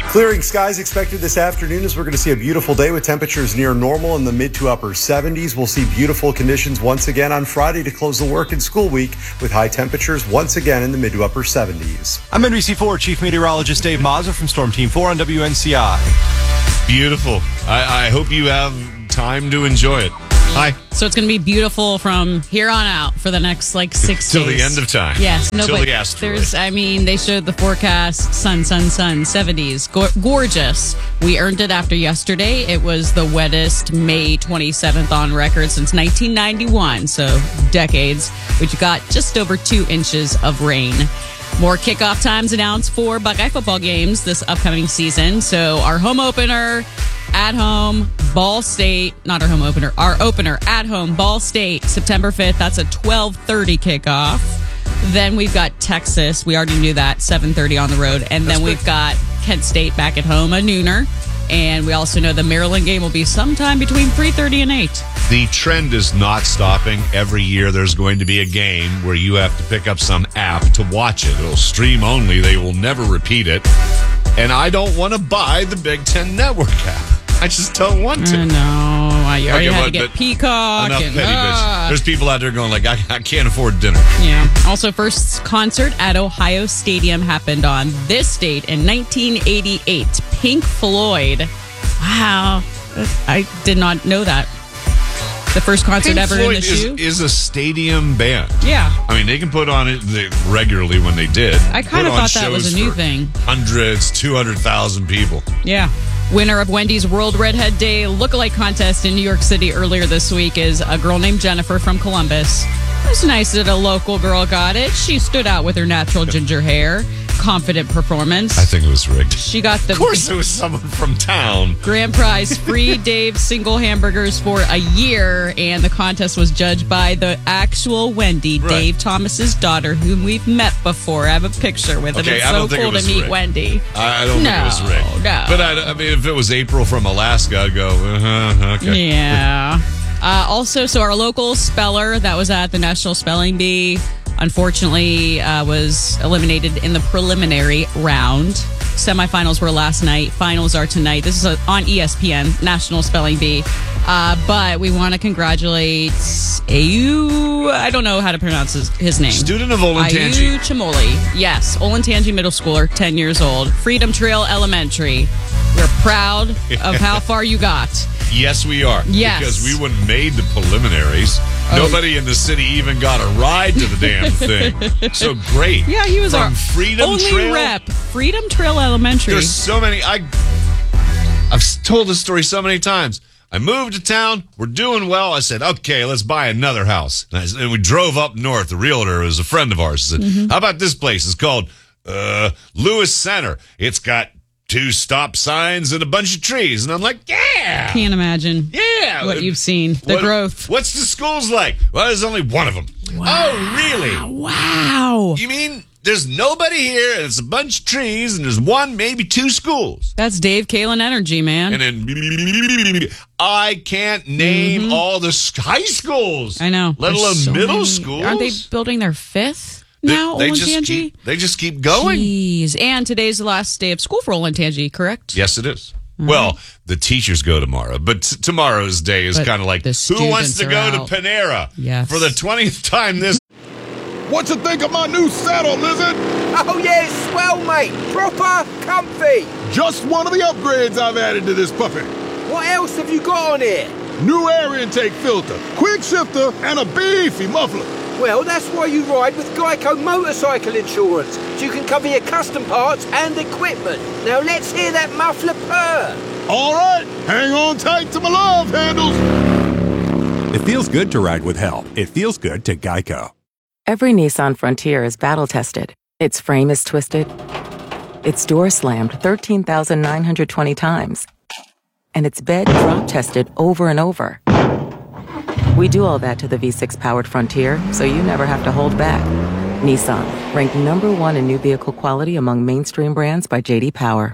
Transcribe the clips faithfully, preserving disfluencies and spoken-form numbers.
Clearing skies expected this afternoon as we're going to see a beautiful day with temperatures near normal in the mid to upper seventies. We'll see beautiful conditions once again on Friday to close the work and school week with high temperatures once again in the mid to upper seventies. I'm N B C four Chief Meteorologist Dave Mazza from Storm Team four on W N C I. Beautiful. I, I hope you have time to enjoy it. Hi. So it's going to be beautiful from here on out for the next like six Till days. the end of time. Yes. No, Till but the asteroid. there's, I mean, they showed the forecast, sun, sun, sun, seventies. Go- gorgeous. We earned it after yesterday. It was the wettest May twenty-seventh on record since nineteen ninety-one. So decades. Which got just over two inches of rain. More kickoff times announced for Buckeye football games this upcoming season. So our home opener at home, Ball State, not our home opener, our opener at home, Ball State, September fifth. That's a twelve thirty kickoff. Then we've got Texas. We already knew that, seven thirty on the road. And then we've got Kent State back at home, a nooner. And we also know the Maryland game will be sometime between three thirty and eight. The trend is not stopping. Every year there's going to be a game where you have to pick up some app to watch it. It'll stream only. They will never repeat it. And I don't want to buy the Big Ten Network app. I just don't want to. I know. I already Okay, had well, to get but Peacock. Enough and, petty ah. bitch. There's people out there going like, I, I can't afford dinner. Yeah. Also, first concert at Ohio Stadium happened on this date in nineteen eighty-eight. Pink Floyd. Wow. I did not know that. The first concert Pink ever Floyd in the is, shoe? is a stadium band. Yeah. I mean, they can put on it they, regularly when they did. I kind of thought that was a new thing. Hundreds, two hundred thousand people. Yeah. Winner of Wendy's World Redhead Day lookalike contest in New York City earlier this week is a girl named Jennifer from Columbus. It was nice that a local girl got it. She stood out with her natural ginger hair. Confident performance. I think it was rigged. She got the Of course, it was someone from town. grand prize, free Dave single hamburgers for a year, and the contest was judged by the actual Wendy, Right. Dave Thomas's daughter, whom we've met before. I have a picture with Okay, him. It's I so don't think it cool to was meet rigged. Wendy. I I don't No, think it was rigged. no. But I, I mean, if it was April from Alaska, I'd go, uh-huh, okay. Yeah. Uh, also, so our local speller that was at the National Spelling Bee, unfortunately, uh, was eliminated in the preliminary round. Semifinals were last night. Finals are tonight. This is a, on E S P N, National Spelling Bee. Uh, but we want to congratulate Ayu. I don't know how to pronounce his, his name. Student of Olentangy. Ayu Chimoli. Yes, Olentangy Middle Schooler, ten years old. Freedom Trail Elementary. We're proud of how far you got. Yes, we are. Yes. Because we wouldn't made the preliminaries. Oh. Nobody in the city even got a ride to the damn thing. So great. Yeah, he was From our Freedom only Trail. rep. Freedom Trail Elementary. There's so many. I, I've told this story so many times. I moved to town. We're doing well. I said, okay, let's buy another house. And, I, and we drove up north. The realtor was a friend of ours. Said, Mm-hmm. how about this place? It's called uh, Lewis Center. It's got two stop signs and a bunch of trees. And I'm like, yeah. Can't imagine Yeah. what you've seen. The What- growth. What's the schools like? Well, there's only one of them. Oh, really? Wow. You mean there's nobody here and it's a bunch of trees and there's one, maybe two schools? That's Dave Kalen energy, man. And then I can't name Mm-hmm. all the s- high schools. I know. Let There's alone so middle many. schools. Aren't they building their fifth They- now, they, just Olentangy? keep, they just keep going. Jeez. And today's the last day of school for Olentangy, correct? Yes, it is. Well, the teachers go tomorrow, but t- tomorrow's day is But kind of like, the who wants students to are go out. to Panera Yes. for the twentieth time this What you think of my new saddle, Lizard? Oh yeah, it's swell, mate. Proper comfy. Just one of the upgrades I've added to this puppy. What else have you got on here? New air intake filter, quick shifter, and a beefy muffler. Well, that's why you ride with Geico Motorcycle Insurance, so you can cover your custom parts and equipment. Now let's hear that muffler purr. All right, hang on tight to my love handles. It feels good to ride with help. It feels good to Geico. Every Nissan Frontier is battle-tested. Its frame is twisted. Its door slammed thirteen thousand nine hundred twenty times. And its bed drop-tested over and over. We do all that to the V six powered Frontier, so you never have to hold back. Nissan, ranked number one in new vehicle quality among mainstream brands by J D Power.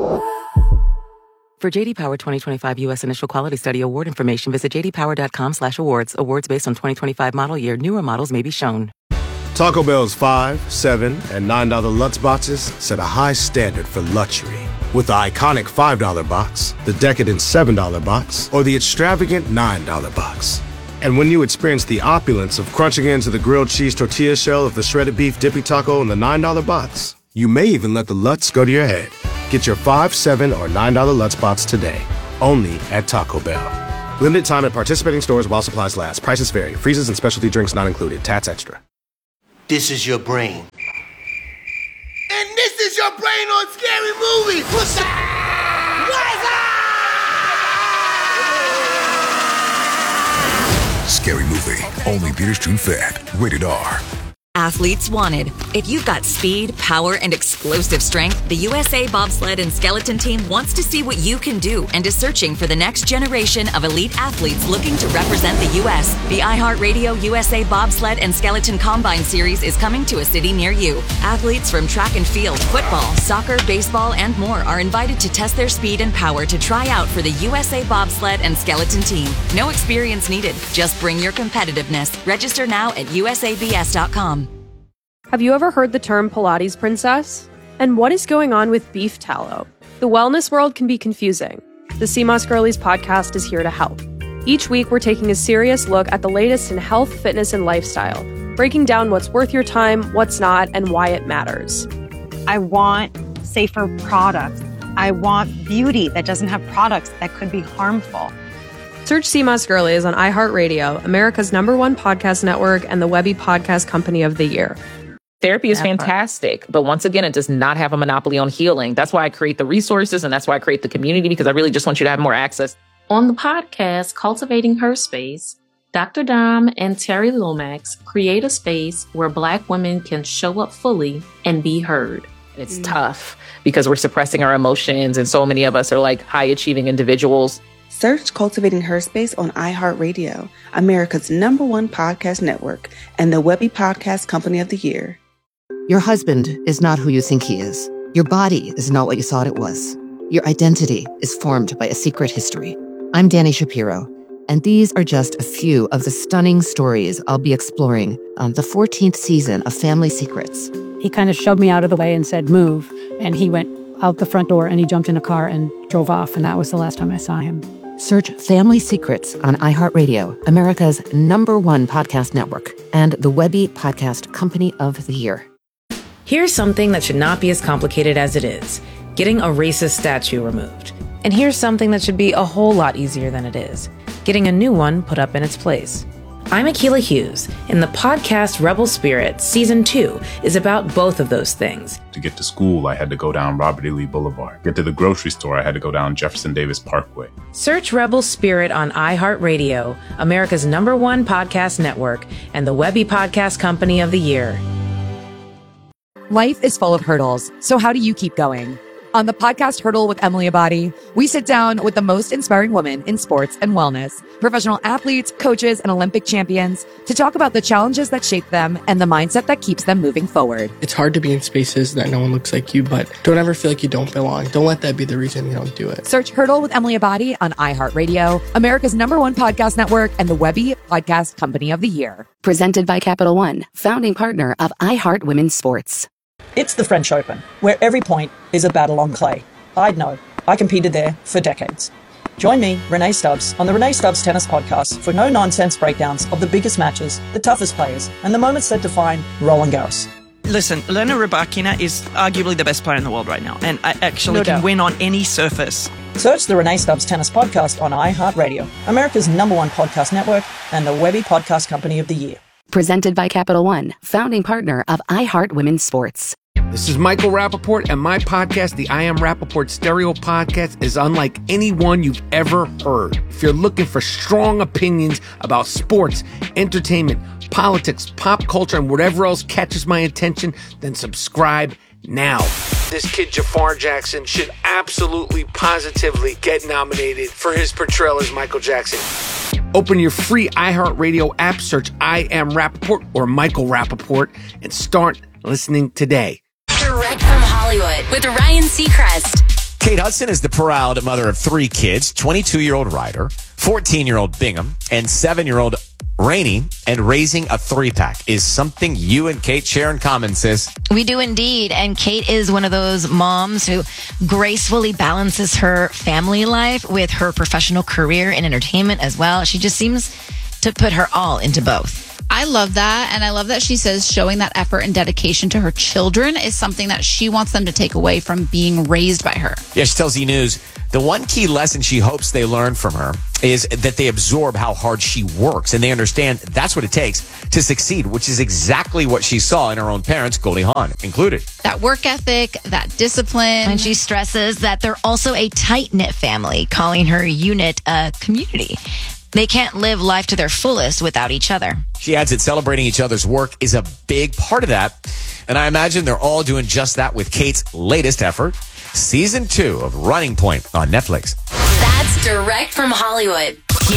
For J D Power twenty twenty-five U S Initial Quality Study Award information, visit j d power dot com slash awards. Awards based on twenty twenty-five model year. Newer models may be shown. Taco Bell's five, seven, and nine dollar Lutz boxes set a high standard for luxury. with the iconic five dollar box, the decadent seven dollar box, or the extravagant nine dollar box. And when you experience the opulence of crunching into the grilled cheese tortilla shell of the shredded beef dippy taco in the nine dollar box, you may even let the Lutz go to your head. Get your five, seven, or nine dollar Lutz box today, only at Taco Bell. Limited time at participating stores while supplies last. Prices vary. Freezes and specialty drinks not included. Tats extra. This is your brain. And this is your brain on Scary Movie. What's up? What's up? Scary Movie. Only theaters June fifth. Rated R. Athletes wanted. If you've got speed, power, and explosive strength, the U S A Bobsled and Skeleton Team wants to see what you can do and is searching for the next generation of elite athletes looking to represent the U S The iHeartRadio U S A Bobsled and Skeleton Combine Series is coming to a city near you. Athletes from track and field, football, soccer, baseball, and more are invited to test their speed and power to try out for the U S A Bobsled and Skeleton Team. No experience needed. Just bring your competitiveness. Register now at U S A B S dot com. Have you ever heard the term Pilates princess? And what is going on with beef tallow? The wellness world can be confusing. The C M O S Girlies podcast is here to help. Each week, we're taking a serious look at the latest in health, fitness, and lifestyle, breaking down what's worth your time, what's not, and why it matters. I want safer products. I want beauty that doesn't have products that could be harmful. Search C M O S Girlies on iHeartRadio, America's number one podcast network, and the Webby Podcast Company of the Year. Therapy is fantastic, but once again, it does not have a monopoly on healing. That's why I create the resources, and that's why I create the community, because I really just want you to have more access. On the podcast, Cultivating Her Space, Doctor Dom and Terry Lomax create a space where Black women can show up fully and be heard. It's mm. tough because we're suppressing our emotions, and so many of us are like high-achieving individuals. Search Cultivating Her Space on iHeartRadio, America's number one podcast network, and the Webby Podcast Company of the Year. Your husband is not who you think he is. Your body is not what you thought it was. Your identity is formed by a secret history. I'm Dani Shapiro, and these are just a few of the stunning stories I'll be exploring on the fourteenth season of Family Secrets. He kind of shoved me out of the way and said, move, and he went out the front door and he jumped in a car and drove off, and that was the last time I saw him. Search Family Secrets on iHeartRadio, America's number one podcast network, and the Webby Podcast Company of the Year. Here's something that should not be as complicated as it is: getting a racist statue removed. And here's something that should be a whole lot easier than it is: getting a new one put up in its place. I'm Akilah Hughes, and the podcast Rebel Spirit Season two is about both of those things. To get to school, I had to go down Robert E. Lee Boulevard. Get to the grocery store, I had to go down Jefferson Davis Parkway. Search Rebel Spirit on iHeartRadio, America's number one podcast network, and the Webby Podcast Company of the Year. Life is full of hurdles, so how do you keep going? On the podcast Hurdle with Emily Abadi, we sit down with the most inspiring women in sports and wellness, professional athletes, coaches, and Olympic champions, to talk about the challenges that shape them and the mindset that keeps them moving forward. It's hard to be in spaces that no one looks like you, but don't ever feel like you don't belong. Don't let that be the reason you don't do it. Search Hurdle with Emily Abadi on iHeartRadio, America's number one podcast network, and the Webby Podcast Company of the Year. Presented by Capital One, founding partner of iHeart Women's Sports. It's the French Open, where every point is a battle on clay. I'd know. I competed there for decades. Join me, Renee Stubbs, on the Renee Stubbs Tennis Podcast for no-nonsense breakdowns of the biggest matches, the toughest players, and the moments that define Roland Garros. Listen, Elena Rybakina is arguably the best player in the world right now, and I actually No can doubt. win on any surface. Search the Renee Stubbs Tennis Podcast on iHeartRadio, America's number one podcast network, and the Webby Podcast Company of the Year. Presented by Capital One, founding partner of iHeart Women's Sports. This is Michael Rappaport, and my podcast, the I Am Rappaport Stereo Podcast, is unlike any one you've ever heard. If you're looking for strong opinions about sports, entertainment, politics, pop culture, and whatever else catches my attention, then subscribe now. This kid, Jafar Jackson, should absolutely, positively get nominated for his portrayal as Michael Jackson. Open your free iHeartRadio app, search I Am Rappaport or Michael Rappaport, and start listening today. Direct from Hollywood with Ryan Seacrest. Kate Hudson is the proud mother of three kids, twenty-two-year-old Ryder, fourteen-year-old Bingham, and seven-year-old Rainey, and raising a three-pack is something you and Kate share in common, sis. We do indeed. And Kate is one of those moms who gracefully balances her family life with her professional career in entertainment as well. She just seems to put her all into both. I love that. And I love that she says showing that effort and dedication to her children is something that she wants them to take away from being raised by her. Yeah, she tells E! News, the one key lesson she hopes they learn from her is that they absorb how hard she works and they understand that's what it takes to succeed, which is exactly what she saw in her own parents, Goldie Hawn included. That work ethic, that discipline. And she stresses that they're also a tight-knit family, calling her unit a community. They can't live life to their fullest without each other. She adds that celebrating each other's work is a big part of that. And I imagine they're all doing just that with Kate's latest effort, season two of Running Point on Netflix. That's direct from Hollywood.